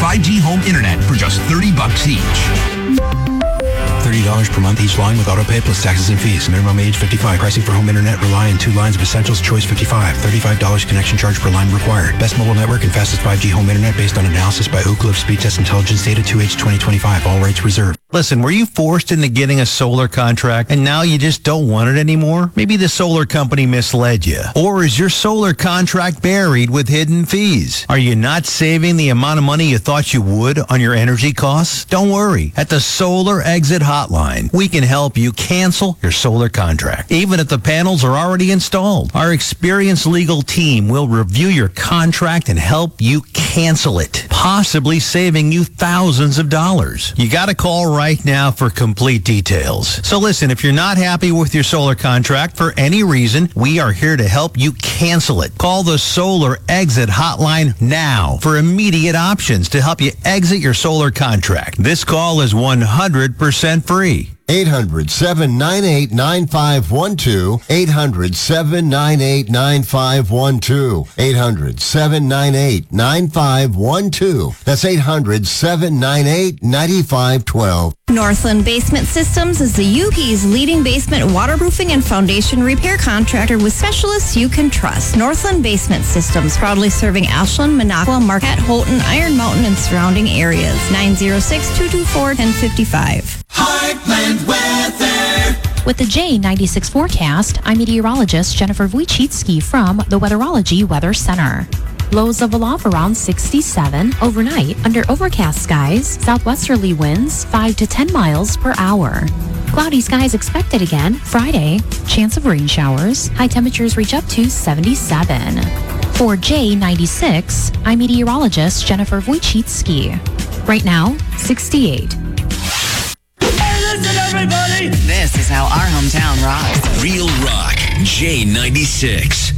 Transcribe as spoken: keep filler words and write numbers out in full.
five G home internet for just thirty bucks each. thirty dollars per month each line with autopay plus taxes and fees. Minimum age fifty-five. Pricing for home internet rely on two lines of Essentials Choice fifty-five. thirty-five dollars connection charge per line required. Best mobile network and fastest five G home internet based on analysis by Ookla of Speed Test Intelligence Data two H twenty twenty-five. All rates reserved. Listen, were you forced into getting a solar contract and now you just don't want it anymore? Maybe the solar company misled you. Or is your solar contract buried with hidden fees? Are you not saving the amount of money you thought you would on your energy costs? Don't worry. At the Solar Exit Hotline, we can help you cancel your solar contract, even if the panels are already installed. Our experienced legal team will review your contract and help you cancel it, possibly saving you thousands of dollars. You got to call right now for complete details. So listen, if you're not happy with your solar contract for any reason, we are here to help you cancel it. Call the Solar Exit Hotline now for immediate options to help you exit your solar contract. This call is one hundred percent free. eight hundred, seven nine eight, nine five one two. eight hundred, seven nine eight, nine five one two. eight hundred, seven nine eight, nine five one two. That's eight hundred, seven nine eight, nine five one two. Northland Basement Systems is the U P's leading basement waterproofing and foundation repair contractor with specialists you can trust. Northland Basement Systems, proudly serving Ashland, Minocqua, Marquette, Houghton, Iron Mountain, and surrounding areas. nine oh six, two two four, one oh five five. Heartland Weather. With the J ninety-six forecast, I'm meteorologist Jennifer Wojcicki from the Weatherology Weather Center. Lows of aloft around sixty-seven. Overnight, under overcast skies, southwesterly winds five to ten miles per hour. Cloudy skies expected again Friday. Chance of rain showers. High temperatures reach up to seventy-seven. For J ninety-six, I'm meteorologist Jennifer Wojcicki. Right now, sixty-eight. Hey, listen, everybody! This is how our hometown rocks. Real Rock, J ninety-six.